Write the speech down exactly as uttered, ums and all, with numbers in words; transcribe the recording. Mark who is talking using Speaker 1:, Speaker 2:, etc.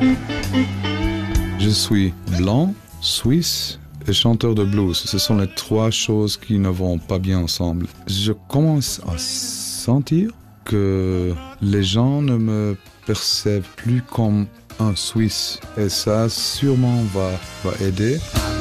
Speaker 1: Je suis blanc, suisse et chanteur de blues. Ce sont les trois choses qui ne vont pas bien ensemble. Je commence à sentir que les gens ne me perçoivent plus comme un Suisse. Et ça, sûrement, va, va aider.